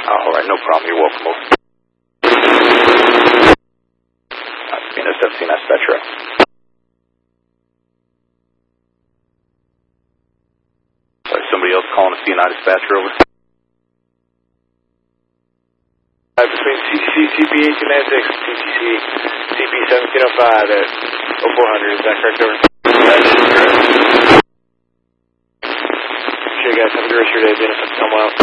All right, no problem. You're welcome. Venus FC Spectra. Somebody else calling the C9 dispatcher over? Between CP 1896 and TTC CP 1705 at 0400, is that correct, over? That is correct. Sure, guys, have a good rest of your day, Venus FC, come out.